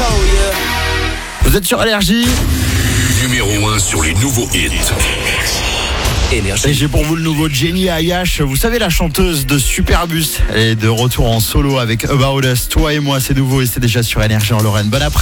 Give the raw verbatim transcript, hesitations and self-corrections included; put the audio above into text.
Vous êtes sur Énergie. Numéro un sur les nouveaux hits. Énergie. Et j'ai pour vous le nouveau Jenny Ayash. Vous savez, la chanteuse de Superbus. Elle est de retour en solo avec About Us. Toi et moi, c'est nouveau et c'est déjà sur Énergie en Lorraine. Bon après.